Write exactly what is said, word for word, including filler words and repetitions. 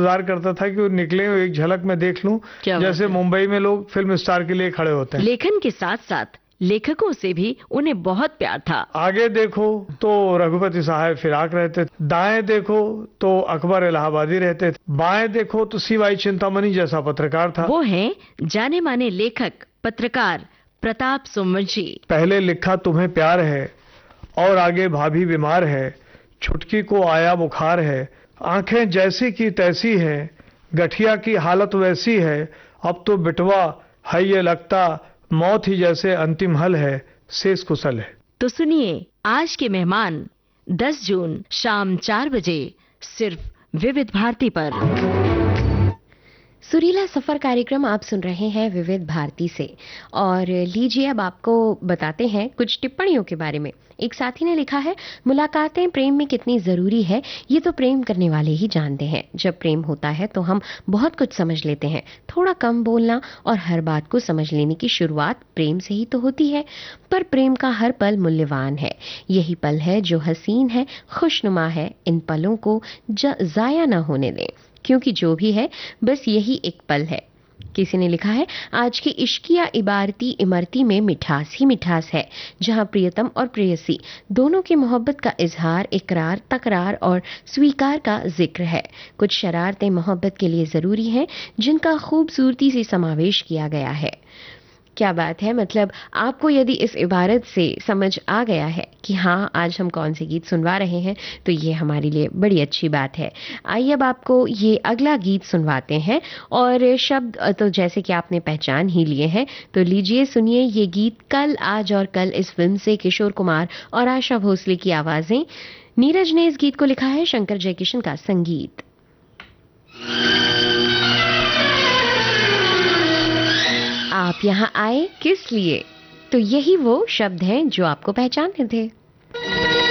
इंतजार करता था कि वो निकले, एक झलक में देख लूं, जैसे मुंबई में लोग फिल्म स्टार के लिए खड़े होते हैं। लेखन के साथ साथ लेखकों से भी उन्हें बहुत प्यार था। आगे देखो तो रघुपति साहब फिराक रहते थे, दाएं देखो तो अकबर इलाहाबादी रहते थे, बाएं देखो तो सीवाई चिंतामणि जैसा पत्रकार था। वो हैं जाने माने लेखक पत्रकार प्रताप सोमवंशी। पहले लिखा तुम्हें प्यार है और आगे भाभी बीमार है, छुटकी को आया बुखार है, आंखें जैसी की तैसी है, गठिया की हालत वैसी है, अब तो बिटवा है ये लगता, मौत ही जैसे अंतिम हल है, शेष कुशल है। तो सुनिए आज के मेहमान दस जून शाम चार बजे सिर्फ विविध भारती पर। सुरीला सफर कार्यक्रम आप सुन रहे हैं विविध भारती से। और लीजिए अब आपको बताते हैं कुछ टिप्पणियों के बारे में। एक साथी ने लिखा है, मुलाकातें प्रेम में कितनी जरूरी है ये तो प्रेम करने वाले ही जानते हैं। जब प्रेम होता है तो हम बहुत कुछ समझ लेते हैं। थोड़ा कम बोलना और हर बात को समझ लेने की शुरुआत प्रेम से ही तो होती है। पर प्रेम का हर पल मूल्यवान है। यही पल है जो हसीन है, खुशनुमा है। इन पलों को जाया ना होने दें, क्योंकि जो भी है बस यही एक पल है। किसी ने लिखा है, आज की इश्किया इबारती इमरती में मिठास ही मिठास है, जहां प्रियतम और प्रेयसी दोनों की मोहब्बत का इजहार, इकरार, तकरार और स्वीकार का जिक्र है। कुछ शरारतें मोहब्बत के लिए जरूरी हैं, जिनका खूबसूरती से समावेश किया गया है। क्या बात है, मतलब आपको यदि इस इबारत से समझ आ गया है कि हाँ आज हम कौन से गीत सुनवा रहे हैं, तो ये हमारे लिए बड़ी अच्छी बात है। आइए अब आपको ये अगला गीत सुनवाते हैं। और शब्द तो जैसे कि आपने पहचान ही लिए हैं, तो लीजिए सुनिए ये गीत कल आज और कल इस फिल्म से किशोर कुमार और आशा भोसले की आवाजें। नीरज ने इस गीत को लिखा है, शंकर जयकिशन का संगीत। आप यहाँ आए किस लिए? तो यही वो शब्द हैं जो आपको पहचानते थे।